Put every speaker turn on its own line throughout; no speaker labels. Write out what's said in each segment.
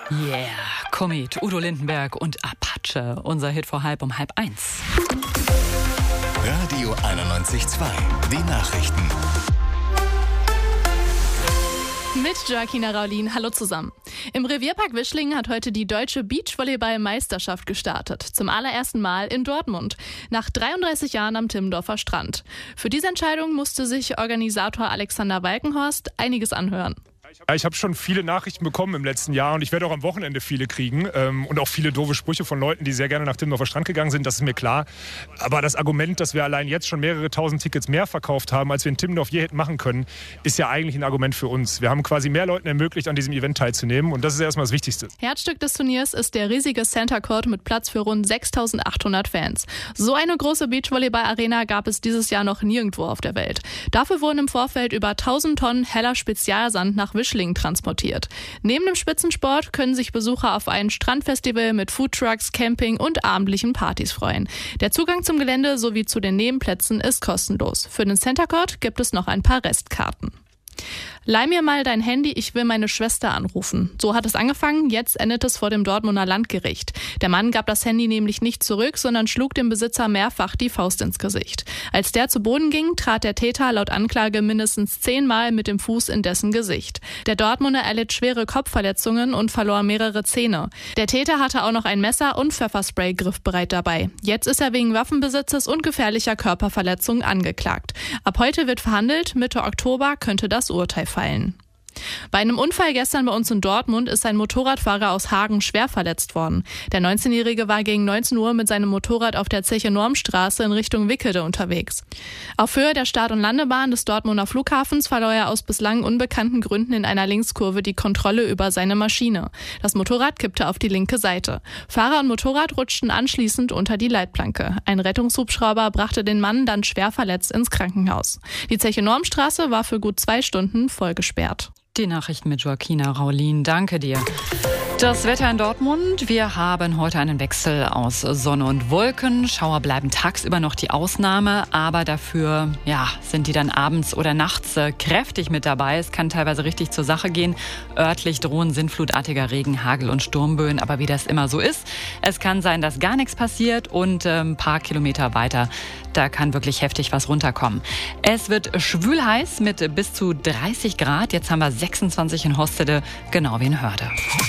Yeah, Komet, Udo Lindenberg und Apache. Unser Hit vor um 12:30.
Radio 91.2, die Nachrichten.
Mit Joaquina Raulin, hallo zusammen. Im Revierpark Wischlingen hat heute die Deutsche Beachvolleyball-Meisterschaft gestartet. Zum allerersten Mal in Dortmund. Nach 33 Jahren am Timmendorfer Strand. Für diese Entscheidung musste sich Organisator Alexander Walkenhorst einiges anhören.
Ich habe schon viele Nachrichten bekommen im letzten Jahr und ich werde auch am Wochenende viele kriegen und auch viele doofe Sprüche von Leuten, die sehr gerne nach Timmendorfer Strand gegangen sind, das ist mir klar. Aber das Argument, dass wir allein jetzt schon mehrere tausend Tickets mehr verkauft haben, als wir in Timmendorf je hätten machen können, ist ja eigentlich ein Argument für uns. Wir haben quasi mehr Leuten ermöglicht, an diesem Event teilzunehmen und das ist erstmal das Wichtigste.
Herzstück des Turniers ist der riesige Center Court mit Platz für rund 6.800 Fans. So eine große Beachvolleyball-Arena gab es dieses Jahr noch nirgendwo auf der Welt. Dafür wurden im Vorfeld über 1.000 Tonnen heller Spezialsand nach Wischlingen transportiert. Neben dem Spitzensport können sich Besucher auf ein Strandfestival mit Foodtrucks, Camping und abendlichen Partys freuen. Der Zugang zum Gelände sowie zu den Nebenplätzen ist kostenlos. Für den Center Court gibt es noch ein paar Restkarten. Leih mir mal dein Handy, ich will meine Schwester anrufen. So hat es angefangen, jetzt endet es vor dem Dortmunder Landgericht. Der Mann gab das Handy nämlich nicht zurück, sondern schlug dem Besitzer mehrfach die Faust ins Gesicht. Als der zu Boden ging, trat der Täter laut Anklage mindestens 10-mal mit dem Fuß in dessen Gesicht. Der Dortmunder erlitt schwere Kopfverletzungen und verlor mehrere Zähne. Der Täter hatte auch noch ein Messer und Pfefferspray griffbereit dabei. Jetzt ist er wegen Waffenbesitzes und gefährlicher Körperverletzung angeklagt. Ab heute wird verhandelt, Mitte Oktober könnte das Urteil fallen. Bei einem Unfall gestern bei uns in Dortmund ist ein Motorradfahrer aus Hagen schwer verletzt worden. Der 19-Jährige war gegen 19 Uhr mit seinem Motorrad auf der Zeche-Normstraße in Richtung Wickede unterwegs. Auf Höhe der Start- und Landebahn des Dortmunder Flughafens verlor er aus bislang unbekannten Gründen in einer Linkskurve die Kontrolle über seine Maschine. Das Motorrad kippte auf die linke Seite. Fahrer und Motorrad rutschten anschließend unter die Leitplanke. Ein Rettungshubschrauber brachte den Mann dann schwer verletzt ins Krankenhaus. Die Zeche-Normstraße war für gut 2 Stunden voll gesperrt.
Die Nachrichten mit Joaquina Raulin, danke dir. Das Wetter in Dortmund. Wir haben heute einen Wechsel aus Sonne und Wolken. Schauer bleiben tagsüber noch die Ausnahme, aber dafür sind die dann abends oder nachts kräftig mit dabei. Es kann teilweise richtig zur Sache gehen. Örtlich drohen sinnflutartiger Regen, Hagel und Sturmböen, aber wie das immer so ist, es kann sein, dass gar nichts passiert und ein paar Kilometer weiter, da kann wirklich heftig was runterkommen. Es wird schwül heiß mit bis zu 30 Grad. Jetzt haben wir 26 in Hostede, genau wie in Hörde.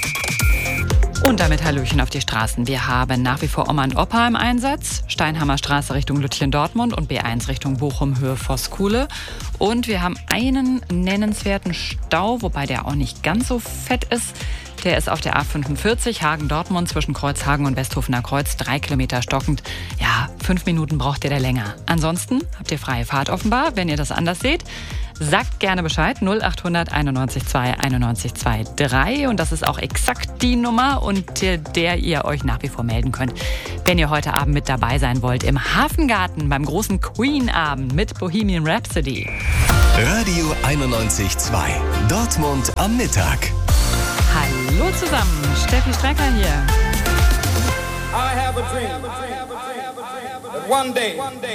Und damit Hallöchen auf die Straßen. Wir haben nach wie vor Oma und Opa im Einsatz. Steinhammer Straße Richtung Lütchen-Dortmund und B1 Richtung Bochum Höhe Voskuhle. Und wir haben einen nennenswerten Stau, wobei der auch nicht ganz so fett ist. Der ist auf der A45 Hagen-Dortmund zwischen Kreuzhagen und Westhofener Kreuz. 3 Kilometer stockend. 5 Minuten braucht ihr da länger. Ansonsten habt ihr freie Fahrt offenbar, wenn ihr das anders seht. Sagt gerne Bescheid, 0800 91 2 91 23. Und das ist auch exakt die Nummer, unter der ihr euch nach wie vor melden könnt, wenn ihr heute Abend mit dabei sein wollt im Hafengarten beim großen Queen-Abend mit Bohemian Rhapsody.
Radio 91.2, Dortmund am Mittag.
Hallo zusammen, Steffi Strecker hier.
I have a dream that one day